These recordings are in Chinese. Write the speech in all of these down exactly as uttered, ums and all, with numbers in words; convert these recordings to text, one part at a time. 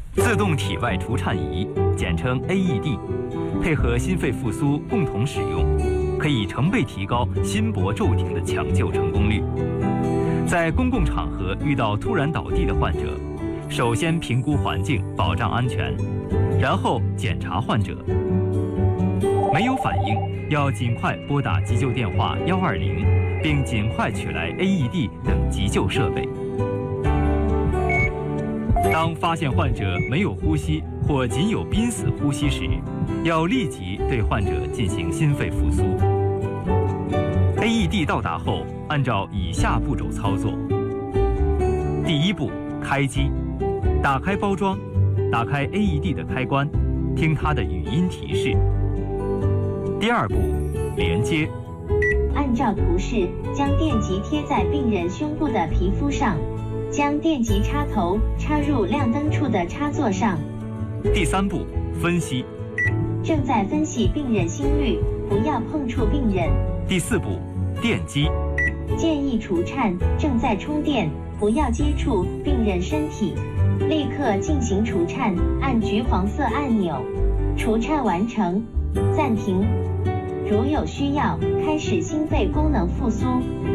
自动体外除颤仪，简称 A E D， 配合心肺复苏共同使用，可以成倍提高心搏骤停的抢救成功率。在公共场合遇到突然倒地的患者，首先评估环境，保障安全，然后检查患者。没有反应，要尽快拨打急救电话一二零，并尽快取来 A E D 等急救设备。当发现患者没有呼吸或仅有濒死呼吸时，要立即对患者进行心肺复苏。A E D 到达后，按照以下步骤操作：第一步，开机，打开包装，打开 A E D 的开关，听它的语音提示。第二步，连接， 按照图示将电极贴在病人胸部的皮肤上，将电极插头插入亮灯处的插座上。 第三步，分析， 正在分析病人心率，不要碰触病人。 第四步，电击， 建议除颤，正在充电，不要接触病人身体。立刻进行除颤，按橘黄色按钮。除颤完成，暂停。如有需要，开始心肺功能复苏。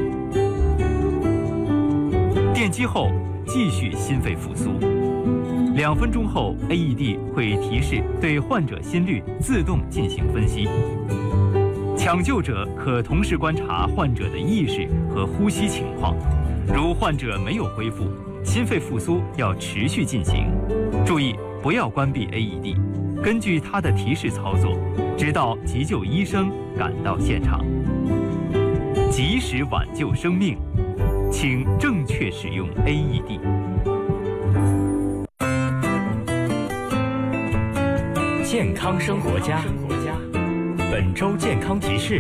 电击后继续心肺复苏。两分钟后 ，A E D 会提示对患者心率自动进行分析。抢救者可同时观察患者的意识和呼吸情况，如患者没有恢复，心肺复苏要持续进行。注意不要关闭 A E D， 根据它的提示操作，直到急救医生赶到现场。及时挽救生命，请正确使用 A E D。 健康生活家，本周健康提示。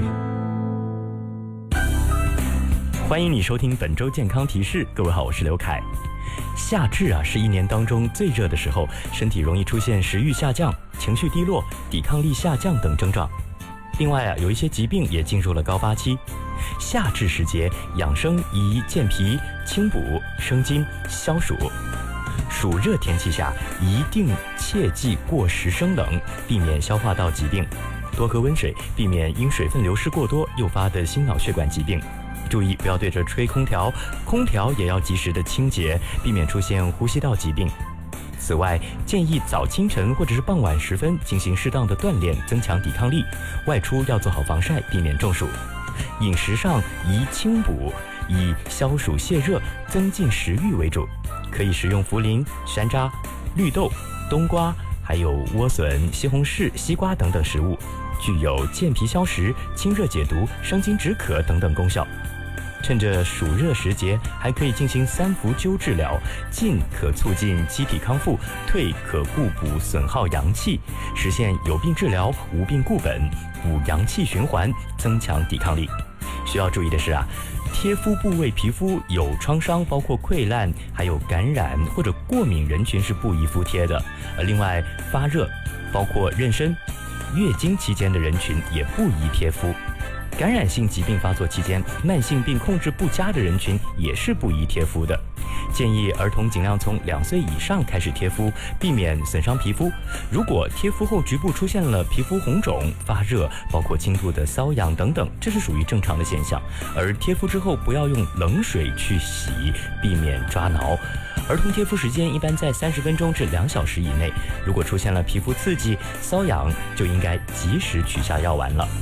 欢迎你收听本周健康提示。各位好，我是刘凯。夏至啊，是一年当中最热的时候，身体容易出现食欲下降、情绪低落、抵抗力下降等症状。另外啊，有一些疾病也进入了高发期。夏至时节，养生宜健脾、清补、生津、消暑。暑热天气下，一定切忌过食生冷，避免消化道疾病。多喝温水，避免因水分流失过多诱发的心脑血管疾病。注意不要对着吹空调，空调也要及时的清洁，避免出现呼吸道疾病。此外，建议早清晨或者是傍晚时分进行适当的锻炼，增强抵抗力。外出要做好防晒，避免中暑。饮食上宜清补，以消暑泻热、增进食欲为主。可以食用茯苓、山楂、绿豆、冬瓜，还有莴笋、西红柿、西瓜等等食物，具有健脾消食、清热解毒、生津止渴等等功效。趁着暑热时节，还可以进行三伏灸治疗，进可促进机体康复，退可固补损耗阳气，实现有病治疗、无病固本，补阳气循环，增强抵抗力。需要注意的是啊，贴肤部位皮肤有创伤，包括溃烂，还有感染或者过敏人群是不宜敷贴的。而另外发热，包括妊娠、月经期间的人群也不宜贴肤。感染性疾病发作期间，慢性病控制不佳的人群也是不宜贴肤的。建议儿童尽量从两岁以上开始贴肤，避免损伤皮肤。如果贴肤后局部出现了皮肤红肿、发热，包括轻度的瘙痒等等，这是属于正常的现象。而贴肤之后不要用冷水去洗，避免抓挠。儿童贴肤时间一般在三十分钟至两小时以内。如果出现了皮肤刺激、瘙痒，就应该及时取下药丸了。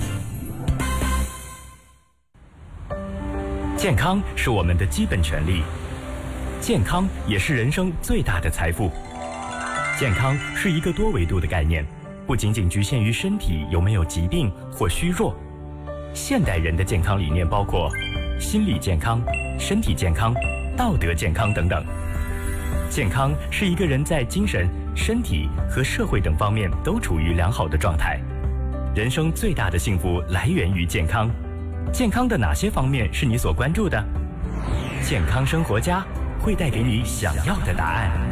健康是我们的基本权利，健康也是人生最大的财富。健康是一个多维度的概念，不仅仅局限于身体有没有疾病或虚弱。现代人的健康理念包括心理健康、身体健康、道德健康等等。健康是一个人在精神、身体和社会等方面都处于良好的状态。人生最大的幸福来源于健康。健康的哪些方面是你所关注的？健康生活家会带给你想要的答案。